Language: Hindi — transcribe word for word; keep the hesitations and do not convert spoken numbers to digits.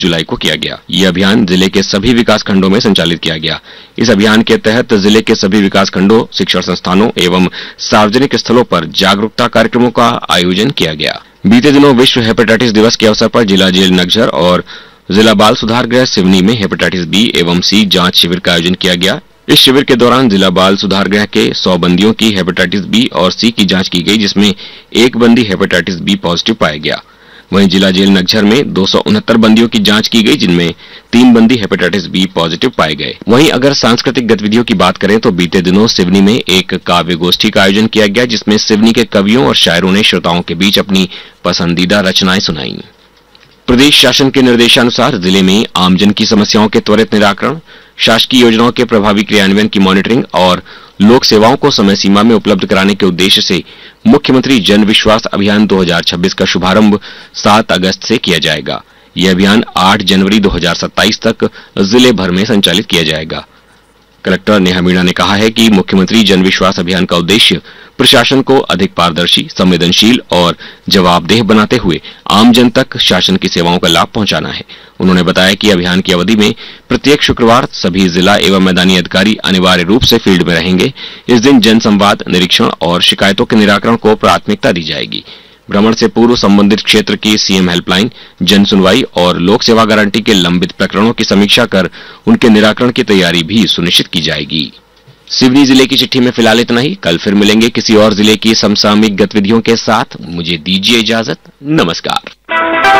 जुलाई को किया गया। ये अभियान जिले के सभी विकास खंडों में संचालित किया गया। इस अभियान के तहत जिले के सभी विकास खंडों, शिक्षण संस्थानों एवं सार्वजनिक स्थलों पर जागरूकता कार्यक्रमों का आयोजन किया गया। बीते दिनों विश्व हेपेटाइटिस दिवस के अवसर पर जिला जेल नगझर और जिला बाल सुधार गृह सिवनी में हेपेटाइटिस बी एवं सी जांच शिविर का आयोजन किया गया। इस शिविर के दौरान जिला बाल सुधार गृह के सौ बंदियों की हेपेटाइटिस बी और सी की जांच की गई, जिसमें एक बंदी हेपेटाइटिस बी पॉजिटिव पाया गया। वहीं जिला जेल नगझर में दो सौ उनहत्तर बंदियों की जांच की गई, जिनमें तीन बंदी हेपेटाइटिस बी पॉजिटिव पाए गए। वहीं अगर सांस्कृतिक गतिविधियों की बात करें तो बीते दिनों सिवनी में एक काव्य गोष्ठी का आयोजन किया गया, जिसमें सिवनी के कवियों और शायरों ने श्रोताओं के बीच अपनी पसंदीदा रचनाएं सुनाई। प्रदेश शासन के निर्देशानुसार जिले में आमजन की समस्याओं के त्वरित निराकरण, शासकीय योजनाओं के प्रभावी क्रियान्वयन की मॉनिटरिंग और लोक सेवाओं को समय सीमा में उपलब्ध कराने के उद्देश्य से मुख्यमंत्री जन विश्वास अभियान दो हज़ार छब्बीस का शुभारंभ सात अगस्त से किया जाएगा। यह अभियान आठ जनवरी दो हज़ार सत्ताईस तक जिले भर में संचालित किया जाएगा। कलेक्टर नेहा मीणा ने कहा है कि मुख्यमंत्री जन विश्वास अभियान का उद्देश्य प्रशासन को अधिक पारदर्शी, संवेदनशील और जवाबदेह बनाते हुए आम जन तक शासन की सेवाओं का लाभ पहुंचाना है। उन्होंने बताया कि अभियान की अवधि में प्रत्येक शुक्रवार सभी जिला एवं मैदानी अधिकारी अनिवार्य रूप से फील्ड में रहेंगे। इस दिन जन संवाद, निरीक्षण और शिकायतों के निराकरण को प्राथमिकता दी जाएगी। भ्रमण से पूर्व संबंधित क्षेत्र की सीएम हेल्पलाइन, जन सुनवाई और लोक सेवा गारंटी के लंबित प्रकरणों की समीक्षा कर उनके निराकरण की तैयारी भी सुनिश्चित की जाएगी। सिवनी जिले की चिट्ठी में फिलहाल इतना ही। कल फिर मिलेंगे किसी और जिले की समसामयिक गतिविधियों के साथ। मुझे दीजिए इजाजत। नमस्कार।